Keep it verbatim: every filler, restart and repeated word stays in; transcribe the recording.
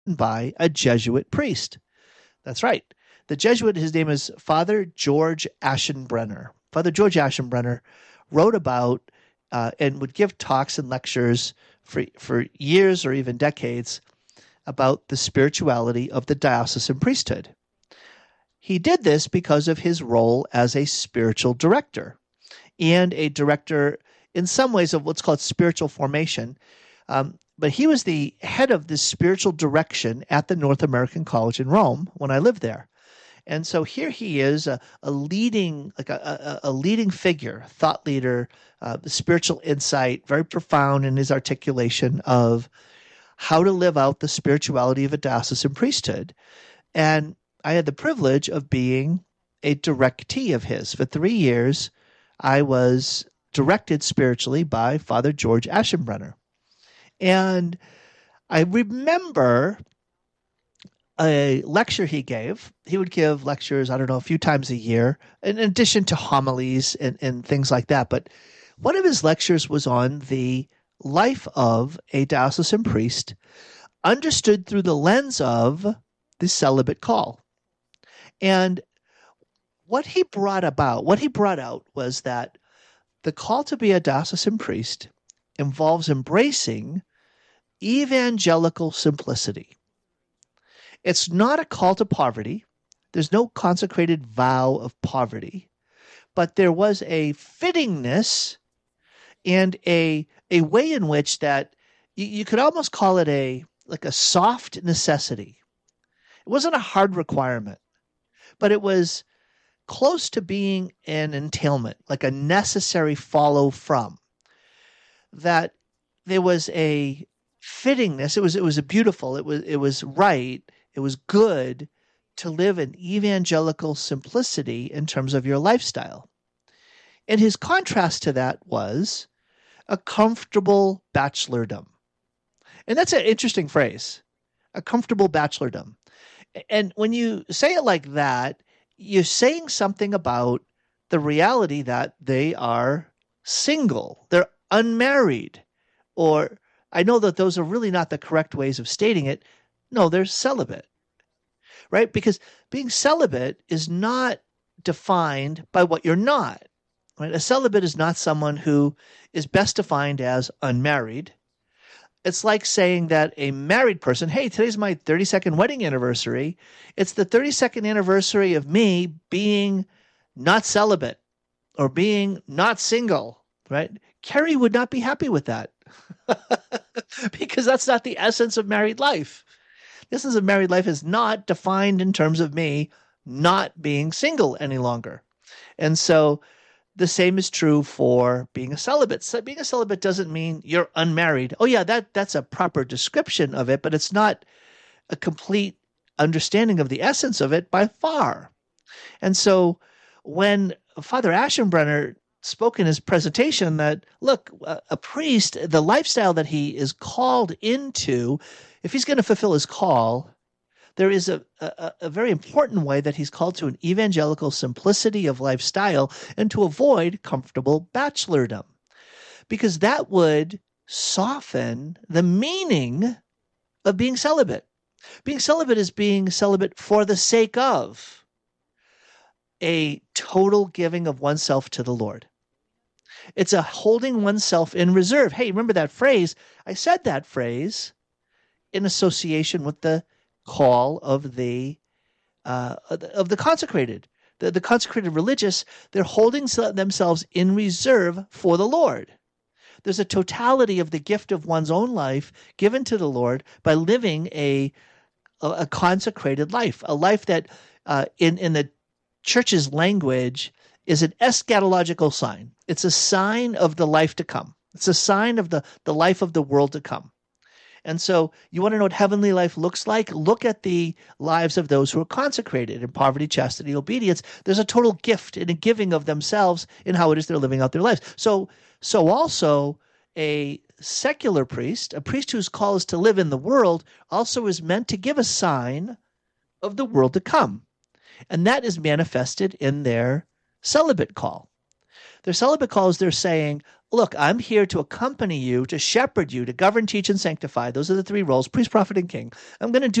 by a Jesuit priest. That's right. The Jesuit, his name is Father George Aschenbrenner. Father George Aschenbrenner wrote about uh, and would give talks and lectures for, for years or even decades about the spirituality of the diocesan priesthood. He did this because of his role as a spiritual director and a director in some ways of what's called spiritual formation. Um, but he was the head of this spiritual direction at the North American College in Rome when I lived there. And so here he is, a, a leading, like a, a, a leading figure, thought leader, uh, spiritual insight, very profound in his articulation of how to live out the spirituality of a diocesan priesthood. And I had the privilege of being a directee of his. For three years, I was directed spiritually by Father George Aschenbrenner. And I remember a lecture he gave. He would give lectures, I don't know, a few times a year, in addition to homilies and, and things like that. But one of his lectures was on the life of a diocesan priest, understood through the lens of the celibate call. And what he brought about, what he brought out was that the call to be a diocesan priest involves embracing evangelical simplicity. It's not a call to poverty. There's no consecrated vow of poverty, but there was a fittingness and a a way in which that you, you could almost call it a like a soft necessity. It wasn't a hard requirement, but it was close to being an entailment, like a necessary follow from. That there was a fittingness. It was it was a beautiful. It was it was right. It was good to live in evangelical simplicity in terms of your lifestyle. And his contrast to that was a comfortable bachelordom. And that's an interesting phrase, a comfortable bachelordom. And when you say it like that, you're saying something about the reality that they are single, they're unmarried, or I know that those are really not the correct ways of stating it. No, they're celibate, right? Because being celibate is not defined by what you're not, right? A celibate is not someone who is best defined as unmarried. It's like saying that a married person, hey, today's my thirty-second wedding anniversary. It's the thirty-second anniversary of me being not celibate or being not single, right? Carrie would not be happy with that because that's not the essence of married life. This is a married life is not defined in terms of me not being single any longer. And so the same is true for being a celibate. So being a celibate doesn't mean you're unmarried. Oh yeah, that that's a proper description of it, but it's not a complete understanding of the essence of it by far. And so when Father Aschenbrenner spoke in his presentation that, look, a, a priest, the lifestyle that he is called into, if he's going to fulfill his call, there is a, a, a very important way that he's called to an evangelical simplicity of lifestyle and to avoid comfortable bachelordom, because that would soften the meaning of being celibate. Being celibate is being celibate for the sake of a total giving of oneself to the Lord. It's a holding oneself in reserve. Hey, remember that phrase? I said that phrase in association with the call of the uh, of the consecrated, the, the consecrated religious. They're holding themselves in reserve for the Lord. There's a totality of the gift of one's own life given to the Lord by living a a, a consecrated life, a life that uh, in in the church's language is an eschatological sign. It's a sign of the life to come. It's a sign of the, the life of the world to come. And so you want to know what heavenly life looks like? Look at the lives of those who are consecrated in poverty, chastity, obedience. There's a total gift in a giving of themselves in how it is they're living out their lives. So, so also a secular priest, a priest whose call is to live in the world, also is meant to give a sign of the world to come. And that is manifested in their celibate call. Their celibate call is they're saying, look, I'm here to accompany you, to shepherd you, to govern, teach, and sanctify. Those are the three roles, priest, prophet, and king. I'm going to